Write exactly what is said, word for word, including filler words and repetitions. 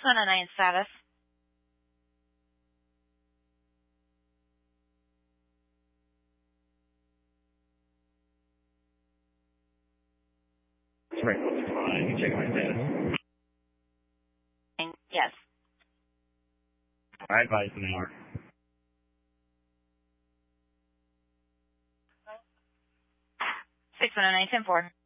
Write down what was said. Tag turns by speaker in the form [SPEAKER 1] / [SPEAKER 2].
[SPEAKER 1] one oh nine status.
[SPEAKER 2] Right. I can check my status.
[SPEAKER 1] Yes.
[SPEAKER 2] I advise an hour.
[SPEAKER 1] six one oh nine ten four.